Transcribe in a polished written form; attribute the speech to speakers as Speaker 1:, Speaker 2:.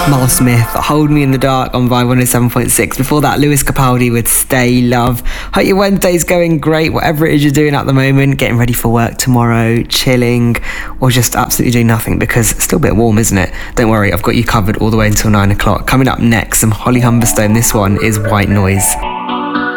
Speaker 1: Miles Smith, Hold Me in the Dark on Vibe 107.6. Before that, Lewis Capaldi with Stay Love. Hope your Wednesday's going great, whatever it is you're doing at the moment, getting ready for work tomorrow, chilling, or just absolutely doing nothing because it's still a bit warm, isn't it? Don't worry, I've got you covered all the way until 9 o'clock. Coming up next, some Holly Humberstone. This one is White Noise.